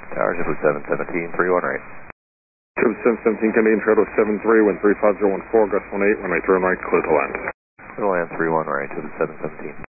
Tower, Zulu 717, 31 right. Zulu 717, Canadian Toronto 73, wind 35014, gust 18, runway turn right, clear to land. Clear to land 31 right, Zulu 717.